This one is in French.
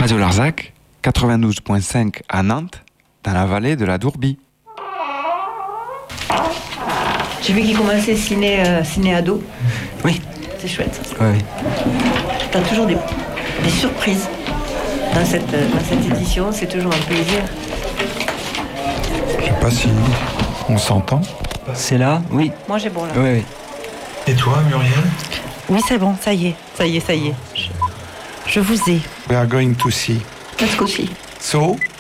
Radio Larzac, 92.5 à Nantes, dans la vallée de la Dourbie. J'ai vu qu'il commençait ciné ado. Oui. C'est chouette. Oui. T'as toujours des surprises dans cette édition, c'est toujours un plaisir. Je sais pas si on s'entend. C'est là? Oui. Moi j'ai bon là. Oui, oui. Et toi, Muriel? Oui, c'est bon, ça y est. Je vous ai. We are going to see. Let's go see. So,